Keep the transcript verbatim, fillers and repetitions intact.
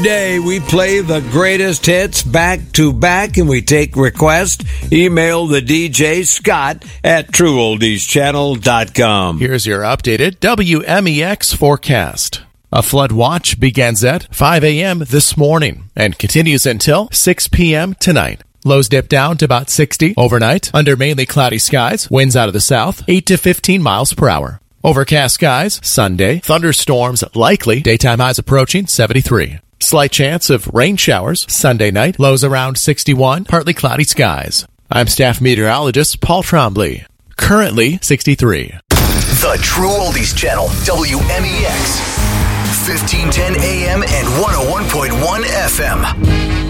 Today, we play the greatest hits back to back, and we take requests. Email the D J Scott at true oldies channel dot com. Here's your updated W M E X forecast. A flood watch begins at five a.m. this morning and continues until six p.m. tonight. Lows dip down to about sixty overnight under mainly cloudy skies. Winds out of the south, eight to fifteen miles per hour. Overcast skies Sunday. Thunderstorms likely. Daytime highs approaching seventy-three. Slight chance of rain showers Sunday night. Lows around sixty-one. Partly cloudy skies. I'm staff meteorologist Paul Trombley. Currently sixty-three. The True Oldies Channel, W M E X. fifteen ten A M and one oh one point one F M.